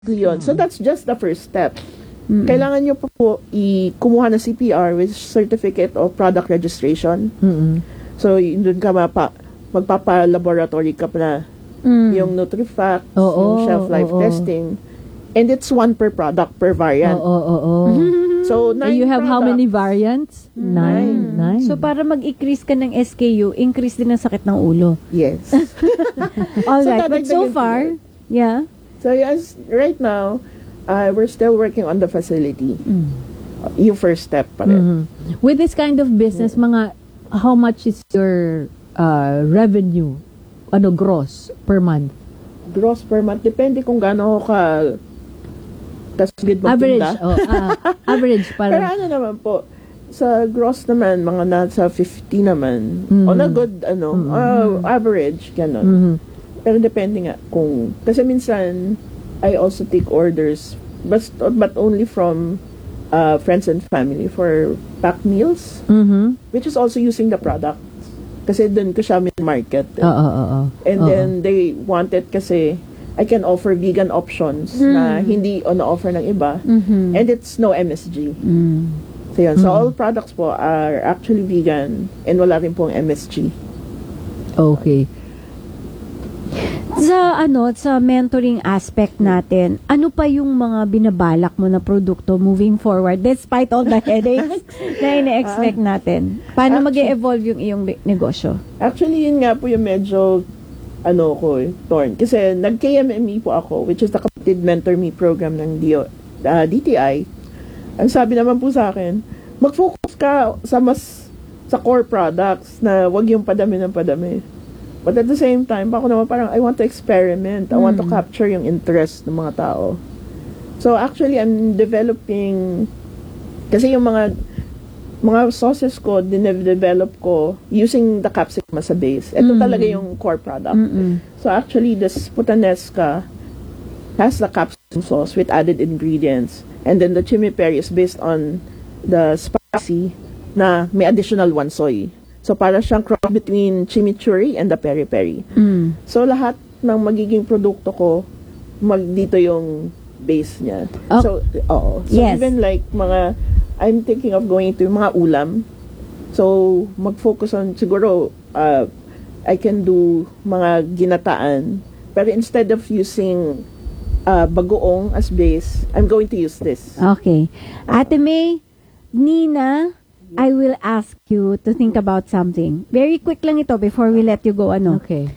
Yun. So that's just the first step. Kailangan nyo po kumuha ng CPR with Certificate of Product Registration. So doon ka magpapa-laboratory ka pa na yung Nutrifact, yung shelf life testing. And it's one per product, per variant. So, 9 you have products. how many variants? 9. So, para mag-increase ka ng SKU, increase din ang sakit ng ulo. Yes. Alright, but so dadagdagan far, ko yeah. So, yes, right now, we're still working on the facility. Yung first step pa rin. With this kind of business, how much is your revenue? Gross per month? Gross per month. Depende kung gaano ka kasagid magtinda. Average Pero parang. ano naman po, sa gross naman, mga nasa 50 naman. On a good, average, gano'n. Pero depende nga kung, kasi minsan, I also take orders, but only from friends and family for packed meals, which is also using the product. Kasi dun ko siya market. And then, they want it kasi I can offer vegan options na hindi on-offer ng iba. And it's no MSG. So, yun. So, all products po are actually vegan and wala rin pong MSG. Okay. Sa mentoring aspect natin, ano pa yung mga binabalak mo na produkto moving forward despite all the headaches na ina-expect natin? Paano mag-e-evolve yung iyong negosyo? Actually, yun nga po yung medyo torn. Kasi nag-KMME po ako, which is the Committed Mentor Me program ng DTI. Ang sabi naman po sa akin, mag-focus ka sa core products na wag yung padami ng padami. But at the same time, ako naman parang I want to experiment. I want to capture yung interest ng mga tao. So actually, I'm developing, kasi yung mga sauces ko, dinevelop ko using the capsicum as a base. Ito talaga yung core product. So actually, this Putanesca has the capsicum sauce with added ingredients. And then the chimichurri is based on the spicy na may additional one soy. So para siyang cross between chimichurri and the peri-peri. So lahat ng magiging produkto ko, dito yung base niya. So even like I'm thinking of going to mga ulam. So, mag-focus on, siguro, I can do mga ginataan. Pero instead of using bagoong as base, I'm going to use this. Okay. Ate May, Nina, I will ask you to think about something. Very quick lang ito before we let you go. Okay.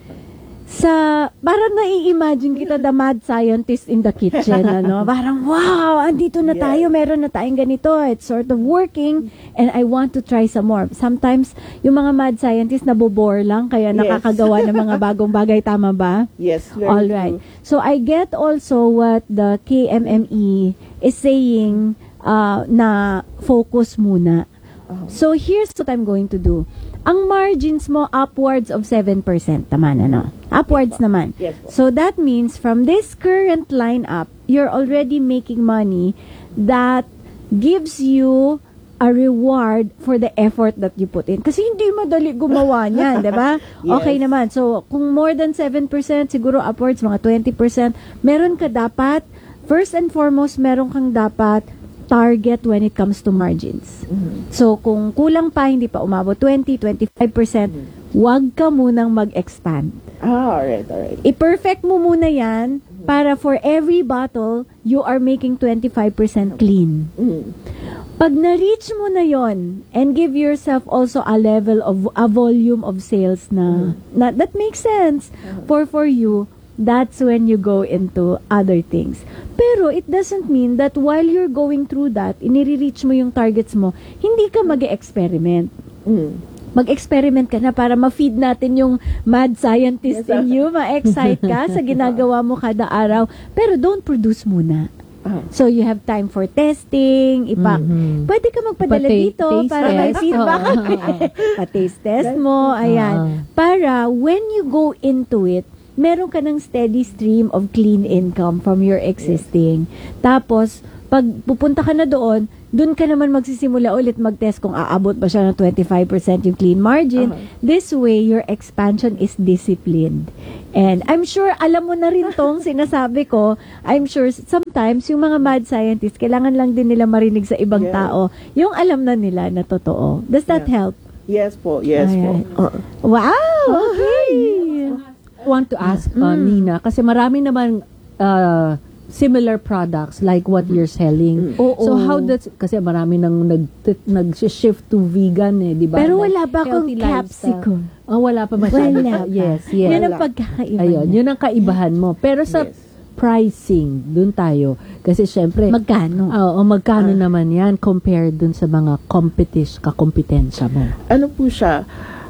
Parang nai-imagine kita the mad scientist in the kitchen, Parang, wow, andito na tayo, meron na tayong ganito. It's sort of working, and I want to try some more. Sometimes, yung mga mad scientists nabobore lang, kaya nakakagawa ng mga bagong bagay, tama ba? Yes, very all right. true. So, I get also what the KMME is saying na focus muna. So, here's what I'm going to do. Ang margins mo upwards of 7%, naman, Upwards naman. Yes, so that means from this current lineup, you're already making money that gives you a reward for the effort that you put in. Kasi hindi madali gumawa niyan, di ba? Yes. Okay naman. So, kung more than 7%, siguro upwards, mga 20%, meron ka dapat, first and foremost, meron kang dapat target when it comes to margins. So, kung kulang pa, hindi pa umabot 20-25%, wag ka munang mag-expand. Alright. I-perfect mo muna yan para for every bottle, you are making 25% clean. Pag na-reach mo na yon and give yourself also a level of a volume of sales na that makes sense for you, that's when you go into other things. Pero it doesn't mean that while you're going through that, inire-reach mo yung targets mo, hindi ka mag-experiment. Mag-experiment ka na para ma-feed natin yung mad scientist in you, ma-excite ka sa ginagawa mo kada araw. Pero don't produce muna. So you have time for testing, pwede ka magpadala dito para may feedback. Pa-taste test mo, ayan. Para when you go into it, meron ka ng steady stream of clean income from your existing. Tapos, pag pupunta ka na doon, dun ka naman magsisimula ulit mag-test kung aabot ba siya ng 25% yung clean margin. This way, your expansion is disciplined. And I'm sure, alam mo na rin tong sinasabi ko, I'm sure sometimes yung mga mad scientists, kailangan lang din nila marinig sa ibang tao yung alam na nila na totoo. Does that help? Yes po, yes Ayan. po. Wow! Okay! I want to ask Nina, kasi marami naman similar products like what you're selling. So how does, kasi marami nang nag-shift to vegan di ba? Pero wala ba akong Healthy lifestyle. capsicum? Wala pa masyado. Wala pa. Yes. Yun ang pagkakaiba Ayun, niya. yun ang kaibahan mo. Pero sa pricing, dun tayo. Kasi syempre, Magkano? magkano naman yan compared dun sa mga kakompetensya mo? Ano po siya?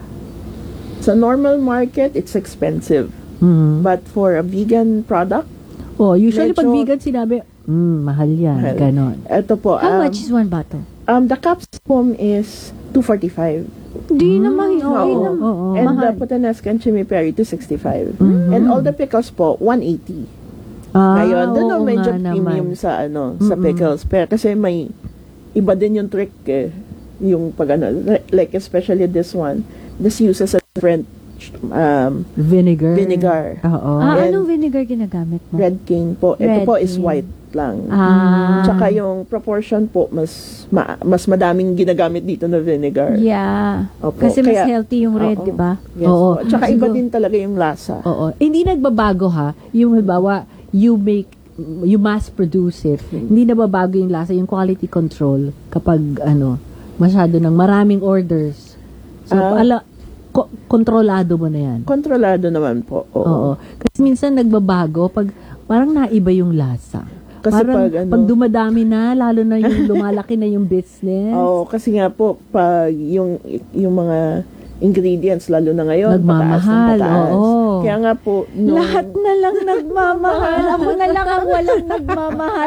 Sa normal market, it's expensive. But for a vegan product, Usually pag medyo- vegan sinabi, mahal yan. Mahal. Ganon. ito po, How much is one bottle? the capsicum is $245. Di naman, okay Oo. naman. Oo. And the Mahal. puttanesca and chimichurri, $265. And all the pickles po, $180. Ngayon, doon oo medyo nga premium naman. sa sa pickles. Pero kasi may iba din yung trick yung pag like especially this one, this uses a different Vinegar. vinegar. Oo. And Anong vinegar ginagamit mo? Red cane po. Ito Red po is cane. white lang. Ah. Tsaka yung proportion po, mas madaming ginagamit dito na vinegar. Yeah. Opo. Kasi mas Kaya- healthy yung red, Oo. di ba? Yes Oo. po. Tsaka iba Siguro- din talaga yung lasa. Oo. Hindi nagbabago ha. Yung halimbawa, you mass produce it. Hindi nababago yung lasa, yung quality control kapag masyado ng maraming orders. So, kontrolado mo na yan. Kontrolado naman po. Oo. Kasi minsan nagbabago pag parang naiba yung lasa. Kasi parang pag dumadami na, lalo na yung lumalaki na yung business. Oo, kasi nga po, pag yung mga ingredients, lalo na ngayon, Nagmamahal, pataas. oo. Kaya nga po, Lahat na lang nagmamahal. Ako na lang ang walang nagmamahal.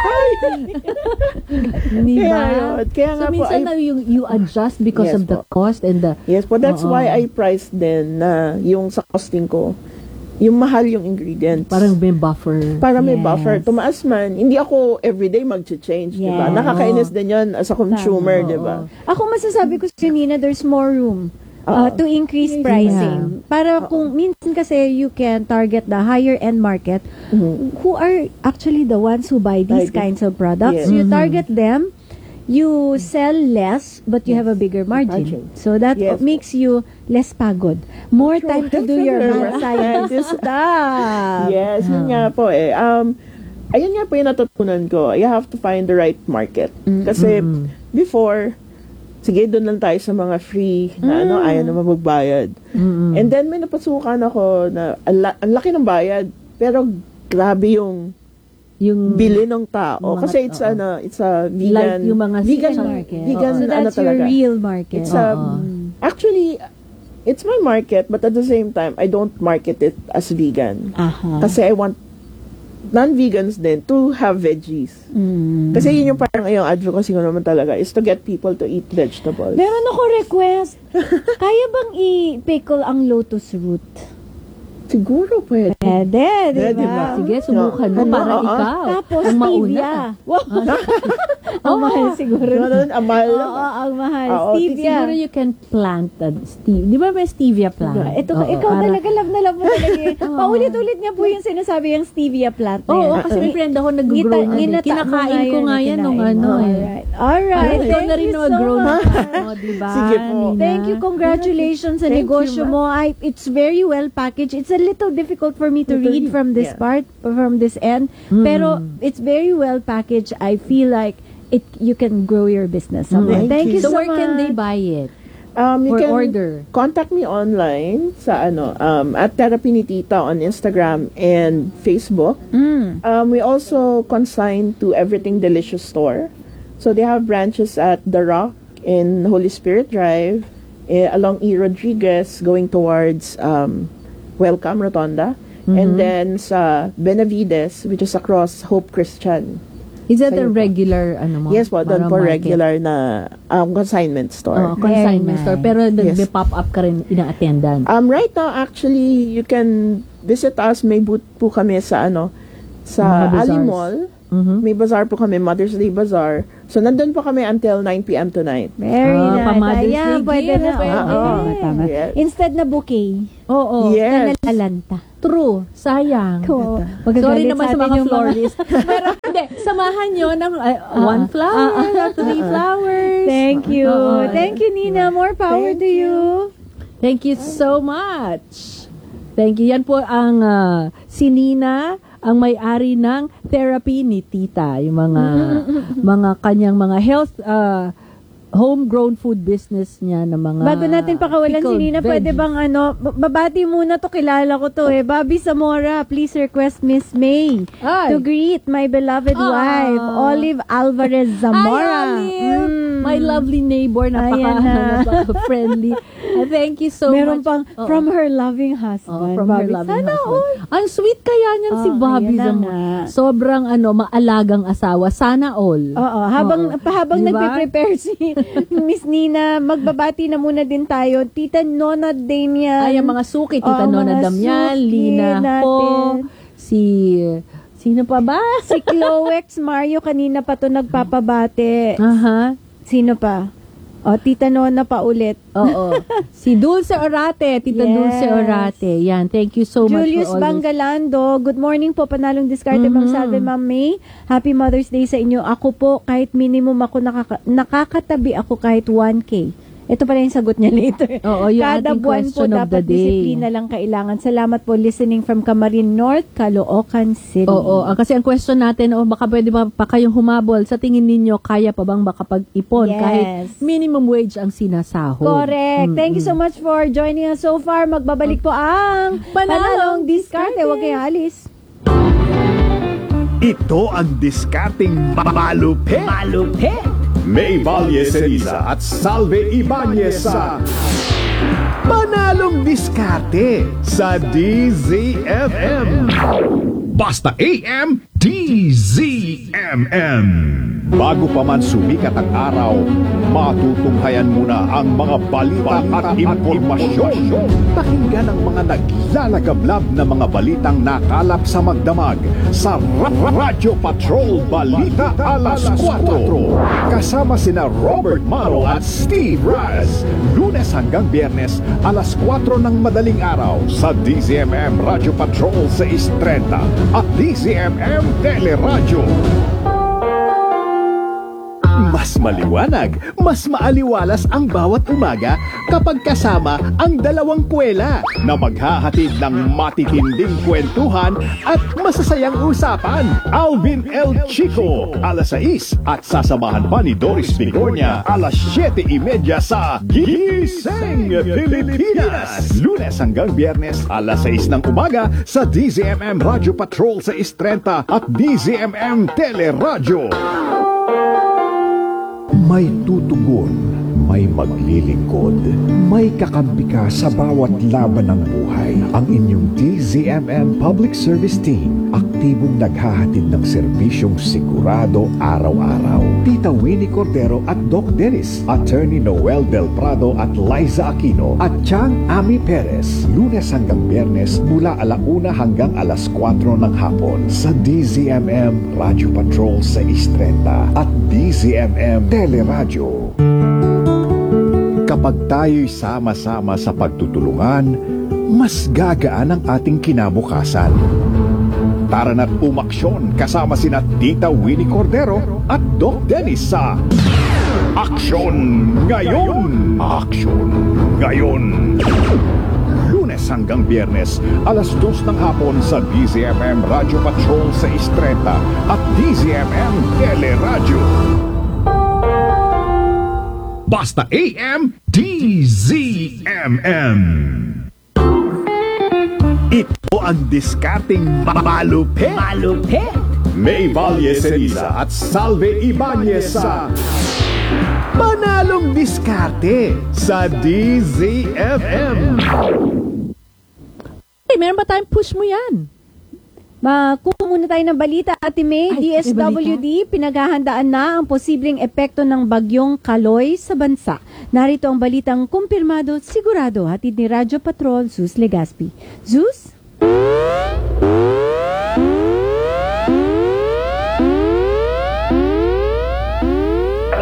Di Kaya ba? yun. Kaya So, nga po, minsan you adjust because Yes of the po. cost and the... yes po, that's Oo. why I priced din na yung sa costing ko, yung mahal yung ingredients. Parang may buffer. Para may Yes. buffer. Tumaas man, hindi ako everyday mag-change, di ba? Yes. Nakakainis din yun as a consumer, di ba? Ako masasabi ko sa Nina, there's more room to increase pricing. Para kung minsan kasi you can target the higher end market who are actually the ones who buy these Buy kinds of products. Yes. You target them, you sell less, but you have a bigger margin. So that Yes. makes you less pagod. More time to do your math science stuff. Yes, yun nga po eh. Ayun nga po yung natutunan ko. You have to find the right market. Kasi before, sige, doon lang tayo sa mga free na ayaw naman magbayad. And then may napasukan ako na ang laki ng bayad, pero grabe yung bili ng tao. Mga- Kasi it's a vegan, Like yung mga vegan season market. vegan So that's your talaga. real market. It's actually, it's my market, but at the same time, I don't market it as vegan. Kasi I want non-vegans din to have veggies. Kasi yun yung parang yung advocacy ko naman talaga is to get people to eat vegetables. Meron ako request. Kaya bang i-pickle ang lotus root? Siguro pwede. Pwede, Pwede di ba? ba? Sige, subukan mo. Ano, Parang oo. ikaw. Tapos ang mauna. stevia. Wow. Ang mahal siguro. Ang mahal Oo, naman. ang mahal. Oo, Stevia. Siguro you can plant di ba may stevia plant? Ito, Oo, ikaw para- talaga, love na love mo talaga. Paulit-ulit niya po yung sinasabi yung stevia plant na Oo, yan. kasi may friend ako nag-grow. Kinakain ko nga yan nung Alright. Ikaw Thank na rin you na so mag-grow na. much. Oh, diba, Sige po. Nina? Thank you. Congratulations sa Thank negosyo you, mo. It's very well packaged. It's a little difficult for me to read from this part, from this end. Pero it's very well packaged. I feel like you can grow your business somewhere. Thank Thank you So so where much. can they buy it? You For can order. contact me online sa at Therapy ni Tita on Instagram and Facebook. We also consign to Everything Delicious store. So they have branches at The Rock in Holy Spirit Drive, along E. Rodriguez going towards Welcome Rotonda. And then sa Benavides, which is across Hope Christian. Is that a Sa'yo po. regular, mo? Yes po, doon para po market? regular na consignment store. Oh, consignment Very store. nice. Pero Yes. may pop-up ka rin ina-attendan. Right now, actually, you can visit us. May booth po kami sa Mga sa bazaars. Ali Mall. May bazaar po kami, Mother's Day Bazaar. So, nandun po kami until 9 p.m. tonight. Very nice. Pa-Mother's Ayan, Day pwede gift, na. pwede. Oo, tama. Yes. Instead na bouquet, Oo. Yes. na nalalanta. True. Sayang. Cool. Sorry naman sa mga yung florist. Pero hindi, samahan nyo ng one flower or three flowers. Thank you. Oo. Thank you, Nina. More power to you. Thank you so much. Thank you. Yan po ang si Nina, ang may-ari ng therapy ni Tita. Yung mga kanyang mga health homegrown food business niya na mga Bago natin pakawalan si pickled Nina, veggies. pwede bang babati muna to, kilala ko to Bobby Zamora, please request Miss May Ay. to greet my beloved wife, Olive Alvarez Zamora. Ay, Olive! My lovely neighbor, Ayan na. napaka-friendly. Thank you so Meron much. pang Oo. from her loving husband. From her Bobby. loving Sana husband. Ang sweet kaya niyan si Bobby ayan na Zamora. nga. Sobrang maalagang asawa. Sana all. Oo, habang Diba? nagpe-prepare si Miss Nina, magbabati na muna din tayo. Tita Nona Damian. Ay, ang mga suki. Tita Oo, Nona mga Damian, suki Lina Ho, natin. sino pa ba? Si Chloex Mario kanina pa to nagpapabate. Aha. Sino pa? O, Tita Nona pa ulit. Oo. Si Dulce Orate, Tita Yes. Dulce Orate. Yan, thank you so much Julius for always. Bangalando, good morning po, panalong diskarte Ma'am Salve, Ma'am May. Happy Mother's Day sa inyo. Ako po, kahit minimum ako, nakakatabi ako kahit 1K. Ito pala yung sagot niya later. Oo, yung Kada ating buwan po question of dapat the day. disiplina lang kailangan. Salamat po listening from Camarines North, Caloocan City. Oo, kasi ang question natin, baka pwede ba pa kayong humabol? Sa tingin ninyo, kaya pa bang makapag-ipon Yes. kahit minimum wage ang sinasahod? Correct. Thank you so much for joining us so far. Magbabalik po ang Panalong Diskarte. Huwag kayong alis. Ito ang diskarting malupit. May Valle Ceriza at Salve Ibanez sa Panalong Diskarte sa DZFM. Basta AM, DZMM. Bago pa man sumikat ang araw, matutunghayan muna ang mga balita at impormasyon. Pakinggan ang mga naglalagablab na mga balitang nakalap sa magdamag sa Radyo Patrol Balita Alas 4. Kasama sina Robert Maro at Steve Raz. Lunes hanggang Biyernes, alas 4 ng madaling araw sa DZMM Radyo Patrol 630 at DZMM Teleradyo. Mas maliwanag, mas maaliwalas ang bawat umaga kapag kasama ang dalawang kwela na maghahatid ng matitinding kwentuhan at masasayang usapan. Alvin L. Chico, alas 6 at sasamahan pa ni Doris Bigornia, alas 7:30 sa Gising Pilipinas. Lunes hanggang Biyernes, alas 6 ng umaga sa DZMM Radio Patrol 630 at DZMM Teleradyo. May tutugon, may maglilingkod, may kakampi ka sa bawat laban ng buhay. Ang inyong DZMM Public Service Team, aktibong naghahatid ng serbisyong sigurado araw-araw. Tita Winnie Cordero at Doc Dennis, Attorney Noel Del Prado at Liza Aquino, at Chang Ami Perez. Lunes hanggang Biyernes mula 1:00 hanggang alas 4 ng hapon sa DZMM Radio Patrol 630 at DZMM Teleradyo. Kapag tayo'y sama-sama sa pagtutulungan, mas gagaan ang ating kinabukasan. Tara na't umaksyon kasama sina Tita Winnie Cordero at Doc Dennis sa Aksyon Ngayon! Aksyon Ngayon! Lunes hanggang Biyernes, alas 2 ng hapon sa DZMM Radio Patrol 630 at DZMM Teleradyo. Basta AM, DZMM. Ito ang diskarting malupit. May Valle Ceriza at Salve Ibanez sa Panalong Diskarte sa DZFM. Hey, meron ba tayong push mo yan? Kuha muna tayo ng balita, Ate May. Ay, DSWD, pinaghahandaan na ang posibleng epekto ng bagyong Kaloy sa bansa. Narito ang balitang kumpirmado, sigurado, hatid ni Radyo Patrol, Zeus Legaspi. Zeus?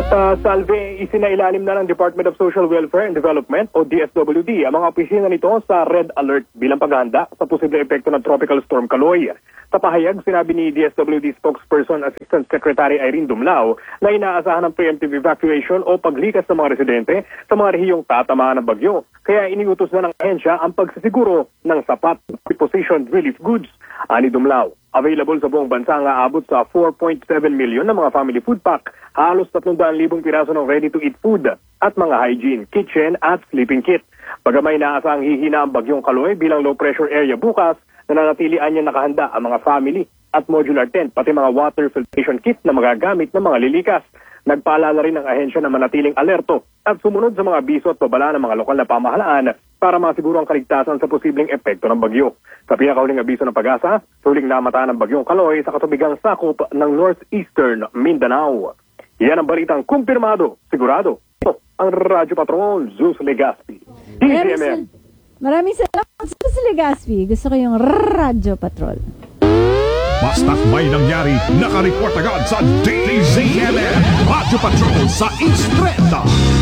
Salve, isinailalim na ng Department of Social Welfare and Development o DSWD ang mga opisina nito sa Red Alert bilang paghahanda sa posibleng epekto ng Tropical Storm Kaloy. Sa pahayag, sinabi ni DSWD spokesperson Assistant Secretary Irene Dumlao na inaasahan ng preemptive evacuation o paglikas ng mga residente sa mga rehiyong tatamaan ng bagyo. Kaya iniutos na ng ahensya ang pagsisiguro ng sapat prepositioned relief goods. Ani Dumlao, available sa buong bansa ang aabot sa 4.7 million na mga family food pack, halos 300,000 piraso ng ready-to-eat food at mga hygiene, kitchen at sleeping kit. Pagamay inaasahang hihina ang bagyong Kaloy bilang low-pressure area bukas, nananatilian niya nakahanda ang mga family at modular tent, pati mga water filtration kit na magagamit ng mga lilikas. Nagpaalala rin ang ahensya na manatiling alerto at sumunod sa mga abiso at babala ng mga lokal na pamahalaan para masiguro ang kaligtasan sa posibleng epekto ng bagyo. Sa pinakahuling abiso ng Pag-asa, huling namataan ng bagyong Kaloy sa katubigang sakop ng northeastern Mindanao. Yan ang balitang kumpirmado, sigurado. Ito ang Radyo Patrol, Zeus Legaspi. DZMM. Maraming salamat sa Legaspi. Gusto ko yung Radyo Patrol. Basta't may nangyari, nakareport agad sa DZMM Radyo Patrol sa East 30.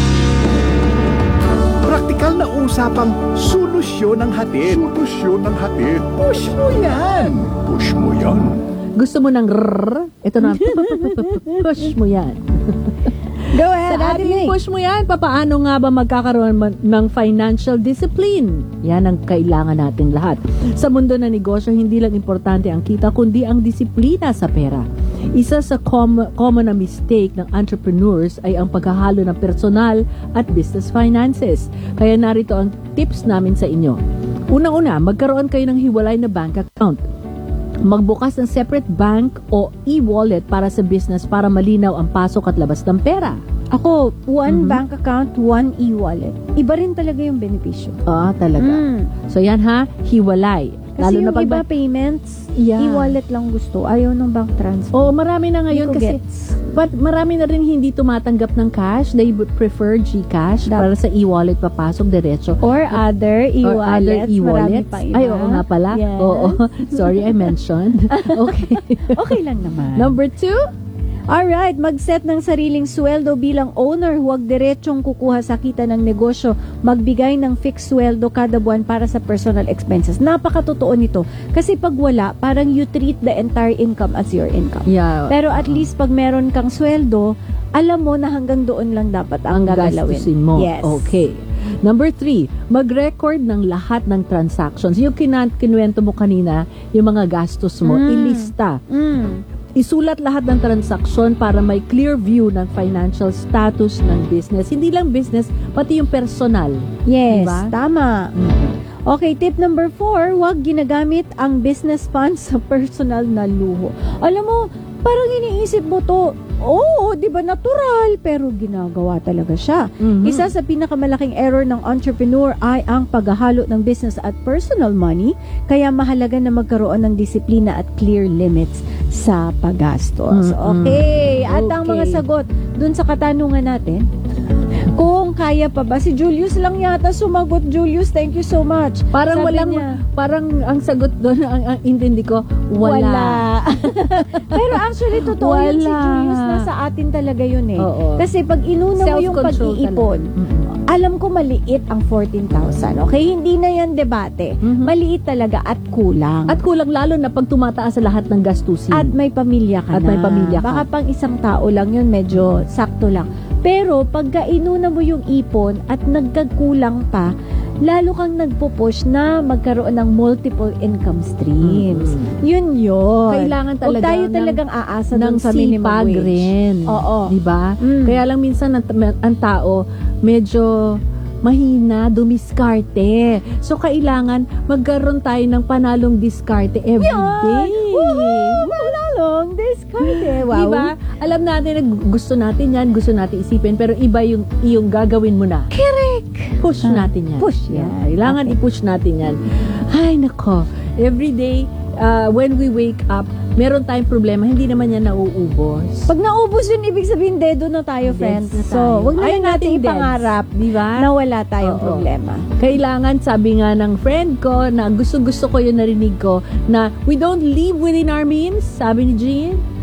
Praktikal na usapang solusyon ng hatid. Solusyon ng hatid. Push mo yan. Push mo yan. Gusto mo ng rrrr? Ito na, push mo yan. Go ahead, Sa Ate ating May. push mo yan, papaano nga ba magkakaroon ng financial discipline? Yan ang kailangan natin lahat. Sa mundo ng negosyo, hindi lang importante ang kita, kundi ang disiplina sa pera. Isa sa common na mistake ng entrepreneurs ay ang paghahalo ng personal at business finances. Kaya narito ang tips namin sa inyo. Unang-una, magkaroon kayo ng hiwalay na bank account. Magbukas ng separate bank o e-wallet para sa business para malinaw ang pasok at labas ng pera. Ako, one bank account, one e-wallet. Iba rin talaga yung benepisyo. Talaga. So yan ha, hiwalay. Kasi yung pag iba payments, Yeah. e-wallet lang gusto. Ayaw ng bank transfer. Oo, marami na ngayon Hindi ko kasi gets. but marami na rin hindi tumatanggap ng cash. They prefer GCash para sa e-wallet papasok diretso. Or other Or other e-wallets. Marami e-wallets. pa iba. Ay, oo nga pala. Yes. Oo. Sorry, I mentioned. Okay. Okay lang naman. Number 2, Alright, mag-set ng sariling sweldo bilang owner. Huwag diretsong kukuha sa kita ng negosyo. Magbigay ng fixed sweldo kada buwan para sa personal expenses. Napakatotoo nito. Kasi pag wala, parang you treat the entire income as your income. yeah. Pero at least pag meron kang sweldo, alam mo na hanggang doon lang dapat ang ang gagalawin. gastusin mo. Yes. Okay. Number 3, mag-record ng lahat ng transactions. Yung kinuwento mo kanina, yung mga gastos mo, ilista. Isulat lahat ng transaksyon para may clear view ng financial status ng business. Hindi lang business, pati yung personal. Yes, Diba? tama. Okay, tip number 4, huwag ginagamit ang business funds sa personal na luho. Alam mo, parang iniisip mo to, di ba natural, pero ginagawa talaga siya. Isa sa pinakamalaking error ng entrepreneur ay ang paghahalo ng business at personal money, kaya mahalaga na magkaroon ng disiplina at clear limits sa paggastos. Okay, at ang mga Okay. sagot dun sa katanungan natin, kung kaya pa ba, si Julius lang yata sumagot. Julius, thank you so much. Parang Sabi walang, niya, parang ang sagot doon, ang intindi ko, wala. Pero actually, totoo yun si Wala. Julius. Nasa atin talaga yun eh. Oo. Kasi pag inuna mo yung Self-control pag-iipon, alam ko maliit ang 14,000. Okay? Hindi na yan debate. Maliit talaga at kulang. At kulang lalo na pag tumataas sa lahat ng gastusin. At may pamilya ka At na. may pamilya ka. Baka pang isang tao lang yun, medyo sakto lang. Pero pagka inuna mo yung ipon at nagkagkulang pa, lalo kang nagpo-push na magkaroon ng multiple income streams. Yun. Kailangan talaga Huwag tayo ng- talagang aasa ng dun sa minimum sipag wage. rin. Oo. Diba? Mm. Kaya lang minsan ang tao medyo mahina, dumiskarte. So, kailangan magkaroon tayo ng panalong diskarte every day. Woohoo! Malalong discarded. Wow. Diba? Alam natin na gusto natin yan, gusto natin isipin, pero iba yung gagawin mo na. Correct. Push natin yan. Push yan. Yeah, kailangan i-push natin yan. Ay, nako. Every day, when we wake up, meron tayong problema, hindi naman yan nauubos. Pag naubos yun, ibig sabihin, dedo na tayo, friends. Dead na So, tayo. wag na Ayaw lang natin nating deads. ipangarap Diba? na wala tayong Oo. problema. Kailangan, sabi nga ng friend ko, na gusto ko yung narinig ko, na we don't live within our means, sabi ni Jean,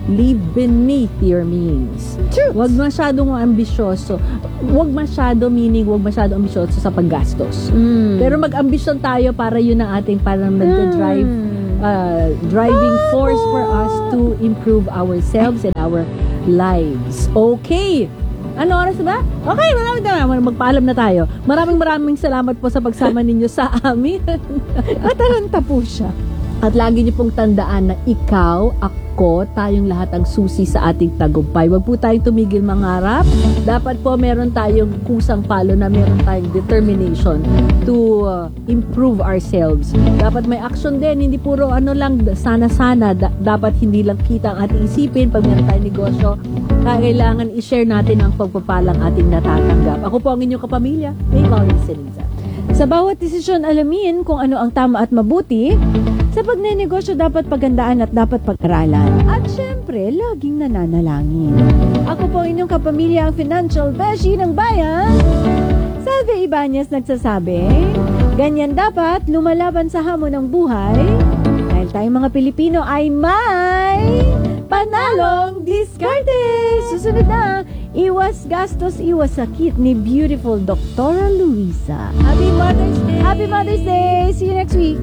live beneath your means. Huwag masyadong ambisyoso. Huwag masyado ambisyoso sa paggastos. Pero mag-ambisyon tayo para yun ang ating parang nag-drive driving force for us to improve ourselves and our lives. Okay. Ano oras ba? Okay, magpaalam na tayo. Maraming salamat po sa pagsama ninyo sa amin. Matalanta po siya. At lagi niyo pong tandaan na ikaw, ako, tayong lahat ang susi sa ating tagumpay. Huwag po tayong tumigil mangarap. Dapat po meron tayong kusang palo na meron tayong determination to improve ourselves. Dapat may action din. Hindi puro lang, sana-sana. Dapat hindi lang kita ang ating isipin. Pag meron tayong negosyo, kailangan i-share natin ang pagpapalang ating natatanggap. Ako po ang inyong kapamilya. May Colin Sinigza. Sa bawat desisyon, alamin kung ano ang tama at mabuti. Sa pagnenegosyo, dapat pagandaan at dapat pag-aralan. At syempre, laging nananalangin. Ako po ang inyong kapamilya, ang financial beshi ng bayan. Salve Ibanez nagsasabi, ganyan dapat lumalaban sa hamon ng buhay. Dahil tayong mga Pilipino ay may panalong diskarte. Susunod na, iwas gastos, iwas sakit ni beautiful Dr. Luisa. Happy Mother's Day! Happy Mother's Day! See you next week!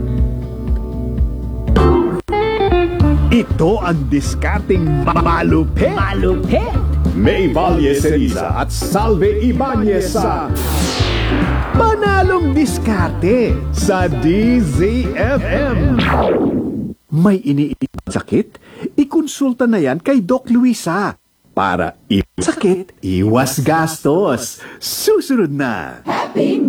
Ito ang diskarting malupit. May Valle Ceriza at Salve Ibanez sa Panalong Diskarte sa DZFM. May iniipang sakit? Ikonsulta na yan kay Doc Luisa. Para iwas sakit, iwas gastos. Susunod na. Happy